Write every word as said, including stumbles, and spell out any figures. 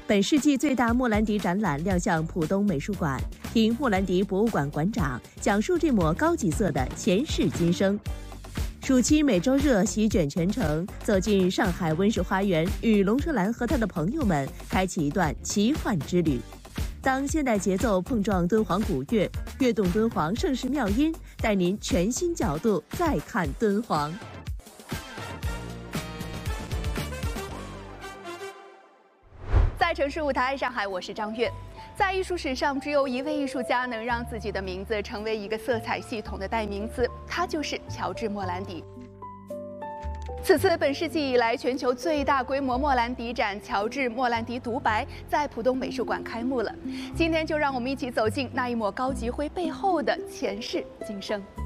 本世纪最大莫兰迪展览亮相浦东美术馆，听莫兰迪博物馆馆长讲述这抹高级色的前世今生。暑期每周热席卷全城，走进上海温室花园，与龙车兰和他的朋友们开启一段奇幻之旅。当现代节奏碰撞敦煌古乐，跃动敦煌盛世妙音，带您全新角度再看敦煌。 在城市舞台，上海，我是张悦。在艺术史上，只有一位艺术家能让自己的名字成为一个色彩系统的代名词，他就是乔治·莫兰迪。此次本世纪以来全球最大规模莫兰迪展“乔治·莫兰迪独白”在浦东美术馆开幕了。今天就让我们一起走进那一抹高级灰背后的前世今生。